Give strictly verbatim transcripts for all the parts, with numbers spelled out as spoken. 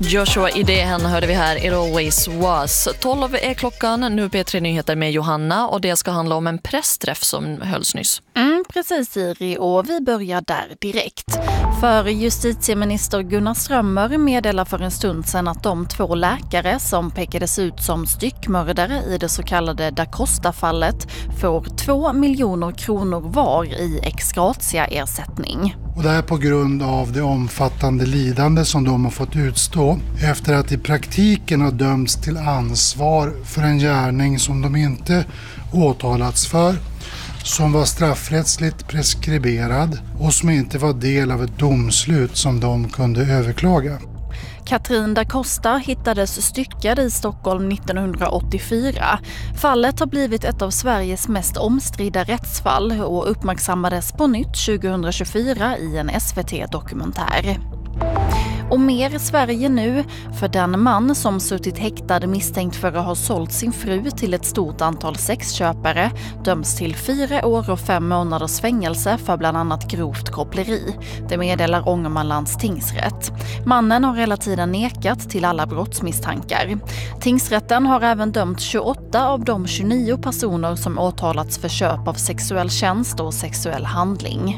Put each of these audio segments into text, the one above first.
Joshua Idehen hörde vi här, It Always Was. tolv är klockan, nu P tre Nyheter med Johanna, och det ska handla om en pressträff som hölls nyss. Mm, precis Siri, och vi börjar där direkt. För justitieminister Gunnar Strömmer meddelar för en stund sedan att de två läkare som pekades ut som styckmördare i det så kallade Da Costa-fallet får två miljoner kronor var i ex gratia-ersättning. Och det är på grund av det omfattande lidande som de har fått utstå efter att i praktiken ha dömts till ansvar för en gärning som de inte åtalats för, som var straffrättsligt preskriberad och som inte var del av ett domslut som de kunde överklaga. Katrin da Costa hittades styckad i Stockholm nittonhundraåttiofyra. Fallet har blivit ett av Sveriges mest omstridda rättsfall och uppmärksammades på nytt tjugohundratjugofyra i en S V T-dokumentär. Och mer i Sverige nu, för den man som suttit häktad misstänkt för att ha sålt sin fru till ett stort antal sexköpare döms till fyra år och fem månaders fängelse för bland annat grovt koppleri. Det meddelar Ångermanlands tingsrätt. Mannen har hela tiden nekat till alla brottsmisstankar. Tingsrätten har även dömt tjugoåtta av de tjugonio personer som åtalats för köp av sexuell tjänst och sexuell handling.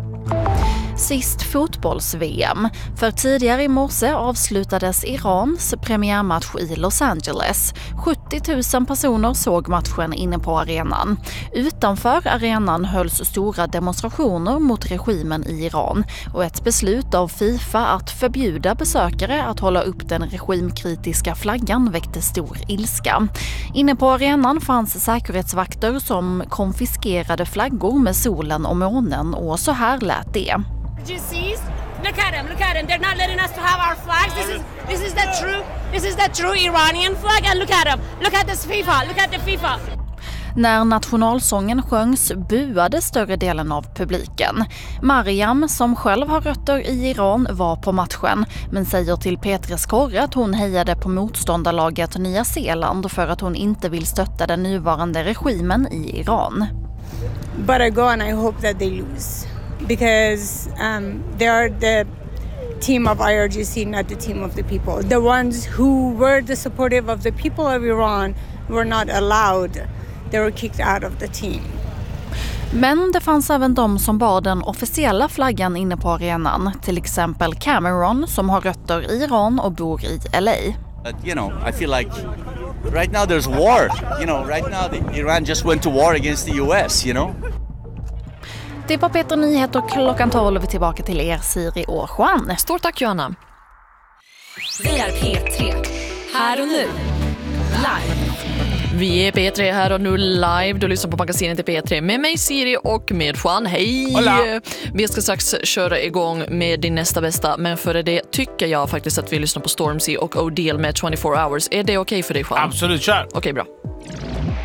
Sist fotbolls-V M. För tidigare i morse avslutades Irans premiärmatch i Los Angeles. sjuttio tusen personer såg matchen inne på arenan. Utanför arenan hölls stora demonstrationer mot regimen i Iran och ett beslut av FIFA att förbjuda besökare att hålla upp den regimkritiska flaggan väckte stor ilska. Inne på arenan fanns säkerhetsvakter som konfiskerade flaggor med solen och månen, och så här lät det. You see? Look at them, look at them. They're not letting us to have our flags. This is this is the true this is the true Iranian flag, and look at them. Look at this FIFA. Look at the FIFA. När nationalsången sjöngs buade större delen av publiken. Mariam, som själv har rötter i Iran, var på matchen men säger till P tre Skorre att hon hejade på motståndarlaget Nya Zeeland för att hon inte vill stötta den nuvarande regimen i Iran. But I go and I hope that they lose. Because um, they are the team of I R G C, not the team of the people. The ones who were the supportive of the people of Iran were not allowed. They were kicked out of the team. Men det fanns även de som bar den officiella flaggan inne på arenan. Till exempel Cameron, som har rötter i Iran och bor i L A. You know, I feel like right now there's war. You know, right now the Iran just went to war against the U S, you know. Det var P tre Nyheter klockan tolv. Tillbaka till er, Siri och Juan. Stort tack, Johanna. Vi är P tre. Här och nu. Live. Vi är P tre här och nu live. Du lyssnar på magasinet i P tre med mig, Siri, och med Juan. Hej! Hola. Vi ska strax köra igång med din nästa bästa, men före det tycker jag faktiskt att vi lyssnar på Stormzy och O'Deal med twenty-four hours. Är det okej okay för dig, Juan? Absolut, kör! Okej, okay, bra.